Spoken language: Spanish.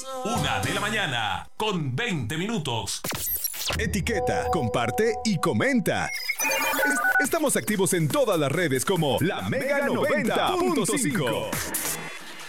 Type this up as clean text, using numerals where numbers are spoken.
1:00 a.m. con 20 minutos. Etiqueta, comparte y comenta. Estamos activos en todas las redes como La Mega 90.5.